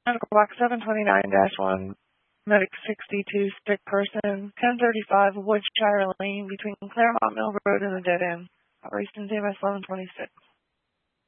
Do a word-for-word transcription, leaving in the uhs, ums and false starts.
Medical box seven twenty-nine dash one, medic sixty-two, sick person, ten thirty-five, Woodshire Lane, between Claremont Mill Road and the dead end. Operations A M S eleven twenty-six.